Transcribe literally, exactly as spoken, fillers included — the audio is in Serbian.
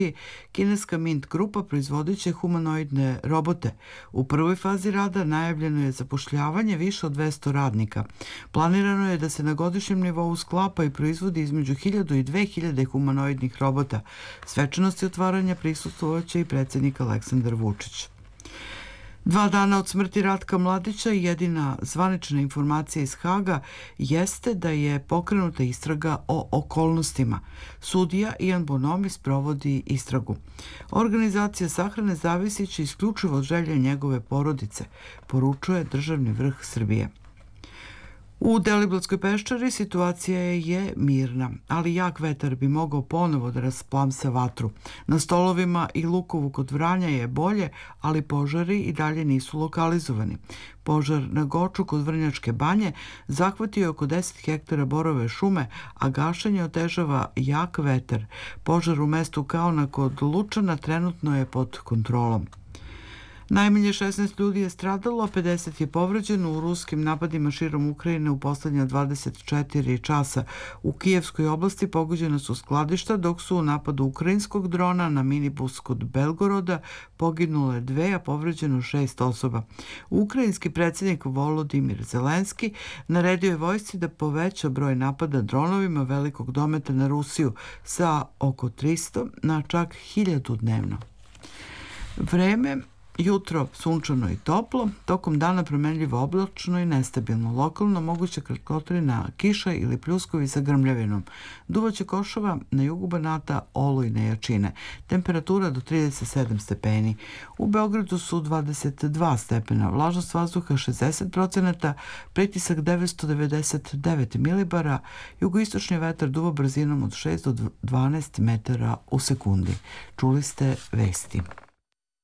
Kineska Mint grupa proizvodit će humanoidne robote. U prvoj fazi rada najavljeno je zapošljavanje više od dvesta radnika. Planirano je da se na godišnjem nivou sklapa i proizvodi između hiljadu i dve hiljade humanoidnih robota. Svečanosti otvaranja prisustvovaće i predsjednik Aleksandar Vučić. Dva dana od smrti Ratka Mladića jedina zvanična informacija iz Haga jeste da je pokrenuta istraga o okolnostima. Sudija Ian Bonomi sprovodi istragu. Organizacija sahrane zavisiće isključivo od želje njegove porodice, poručuje državni vrh Srbije. U Deliblatskoj peščari situacija je mirna, ali jak vetar bi mogao ponovo da rasplamsa vatru. Na Stolovima i Lukovu kod Vranja je bolje, ali požari i dalje nisu lokalizovani. Požar na Goču kod Vrnjačke banje zahvatio je oko deset hektara borove šume, a gašenje otežava jak vetar. Požar u mestu Kaona kod Lučana trenutno je pod kontrolom. Najmanje šesnaest ljudi je stradalo, a pedeset je povređeno u ruskim napadima širom Ukrajine u poslednja dvadeset četiri časa. U Kijevskoj oblasti pogođena su skladišta, dok su u napadu ukrajinskog drona na minibus kod Belgoroda poginule dve, a povređeno šest osoba. Ukrajinski predsjednik Volodimir Zelenski naredio je vojsci da poveća broj napada dronovima velikog dometa na Rusiju sa oko tristo na čak hiljadu dnevno. Vreme. Jutro sunčano i toplo, tokom dana promenljivo oblačno i nestabilno. Lokalno moguća kratkotrajna kiša ili pljuskovi sa grmljavinom. Duvaće košava na jugu Banata, olujne jačine. Temperatura do trideset sedam stepeni. U Beogradu su dvadeset dva stepena, vlažnost vazduha šezdeset procenata, pritisak devetsto devedeset devet milibara, jugoistočni vetar duva brzinom od šest do dvanaest metara u sekundi. Čuli ste vesti.